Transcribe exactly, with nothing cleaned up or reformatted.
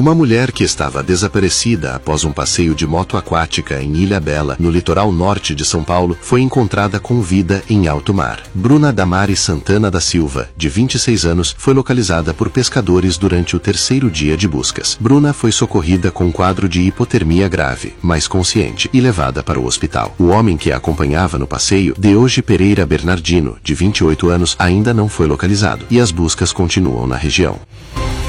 Uma mulher que estava desaparecida após um passeio de moto aquática em Ilhabela, no litoral norte de São Paulo, foi encontrada com vida em alto mar. Bruna Damari Santana da Silva, de vinte e seis anos, foi localizada por pescadores durante o terceiro dia de buscas. Bruna foi socorrida com um quadro de hipotermia grave, mas consciente, e levada para o hospital. O homem que a acompanhava no passeio, Deoge Pereira Bernardino, de vinte e oito anos, ainda não foi localizado, e as buscas continuam na região.